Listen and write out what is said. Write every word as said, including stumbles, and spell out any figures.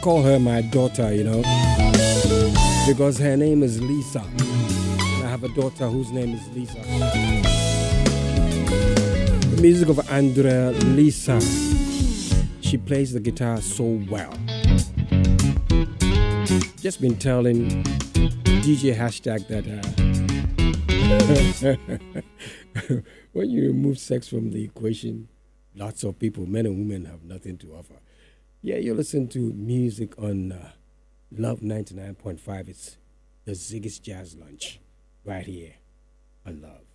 call her my daughter, you know, because her name is Lisa. And I have a daughter whose name is Lisa. The music of Andrea Lisa. She plays the guitar so well. Just been telling D J Hashtag that uh, when you remove sex from the equation, lots of people, men and women, have nothing to offer. Yeah, you listen to music on uh, Love ninety-nine point five. It's the Ziggy's Jazz Lunch right here on Love.